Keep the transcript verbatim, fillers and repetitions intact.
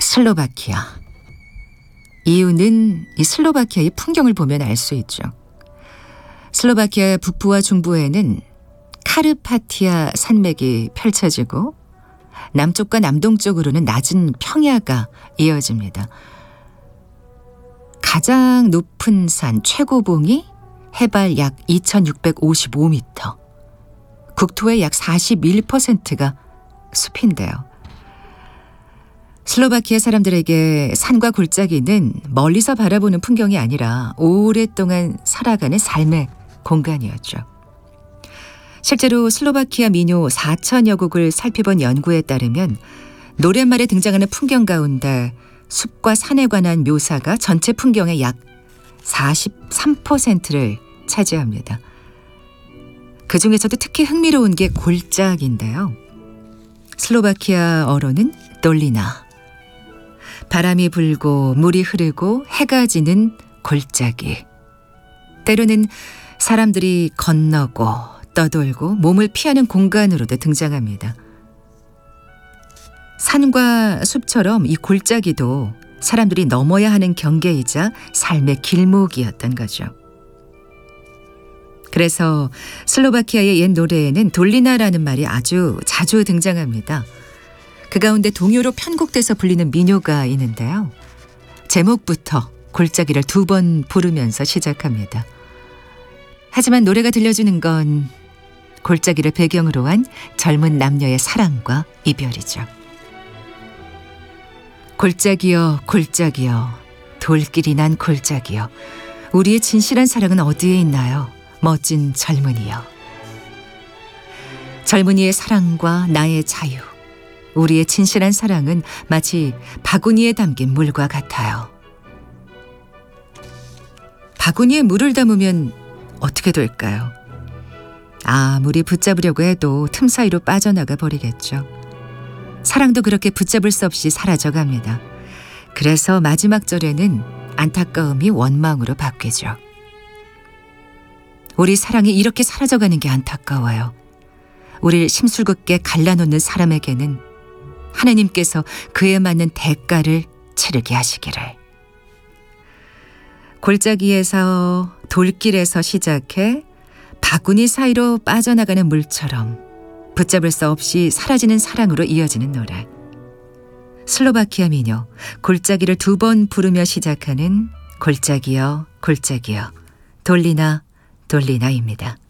슬로바키아. 이유는 이 슬로바키아의 풍경을 보면 알 수 있죠. 슬로바키아 북부와 중부에는 카르파티아 산맥이 펼쳐지고 남쪽과 남동쪽으로는 낮은 평야가 이어집니다. 가장 높은 산 최고봉이 해발 약 이천육백오십오 미터, 국토의 약 사십일 퍼센트가 숲인데요. 슬로바키아 사람들에게 산과 골짜기는 멀리서 바라보는 풍경이 아니라 오랫동안 살아가는 삶의 공간이었죠. 실제로 슬로바키아 민요 사천여 곡을 살펴본 연구에 따르면 노랫말에 등장하는 풍경 가운데 숲과 산에 관한 묘사가 전체 풍경의 약 사십삼 퍼센트를 차지합니다. 그 중에서도 특히 흥미로운 게 골짜기인데요. 슬로바키아어로는 돌리나. 바람이 불고 물이 흐르고 해가 지는 골짜기. 때로는 사람들이 건너고 떠돌고 몸을 피하는 공간으로도 등장합니다. 산과 숲처럼 이 골짜기도 사람들이 넘어야 하는 경계이자 삶의 길목이었던 거죠. 그래서 슬로바키아의 옛 노래에는 돌리나라는 말이 아주 자주 등장합니다. 그 가운데 동요로 편곡돼서 불리는 민요가 있는데요. 제목부터 골짜기를 두 번 부르면서 시작합니다. 하지만 노래가 들려주는 건 골짜기를 배경으로 한 젊은 남녀의 사랑과 이별이죠. 골짜기여 골짜기여 돌길이 난 골짜기여 우리의 진실한 사랑은 어디에 있나요? 멋진 젊은이여. 젊은이의 사랑과 나의 자유, 우리의 진실한 사랑은 마치 바구니에 담긴 물과 같아요. 바구니에 물을 담으면 어떻게 될까요? 아무리 붙잡으려고 해도 틈 사이로 빠져나가 버리겠죠. 사랑도 그렇게 붙잡을 수 없이 사라져갑니다. 그래서 마지막 절에는 안타까움이 원망으로 바뀌죠. 우리 사랑이 이렇게 사라져가는 게 안타까워요. 우리를 심술궂게 갈라놓는 사람에게는 하나님께서 그에 맞는 대가를 치르게 하시기를. 골짜기에서 돌길에서 시작해 바구니 사이로 빠져나가는 물처럼 붙잡을 수 없이 사라지는 사랑으로 이어지는 노래. 슬로바키아 민요 골짜기를 두 번 부르며 시작하는 골짜기여 골짜기여 돌리나 돌리나입니다.